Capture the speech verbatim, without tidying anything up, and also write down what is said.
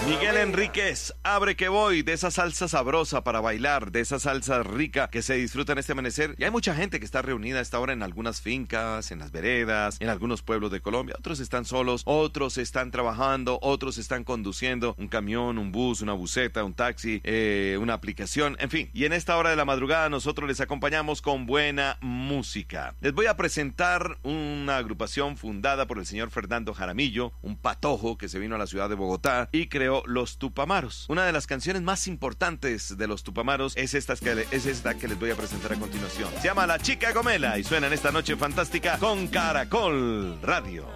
Miguel Enríquez, Abre que voy, de esa salsa sabrosa para bailar, de esa salsa rica que se disfruta en este amanecer. Y hay mucha gente que está reunida a esta hora en algunas fincas, en las veredas, en algunos pueblos de Colombia. Otros están solos, otros están trabajando, otros están conduciendo un camión, un bus, una buseta, un taxi, eh, una aplicación, en fin. Y en esta hora de la madrugada nosotros les acompañamos con buena música. Les voy a presentar una agrupación fundada por el señor Fernando Jaramillo, un patojo que se vino a la ciudad de Bogotá y creó Los Tupamaros. Una de las canciones más importantes de Los Tupamaros es esta que, es esta que les voy a presentar a continuación. Se llama La Chica Gomela y suena en esta noche fantástica con Caracol Radio.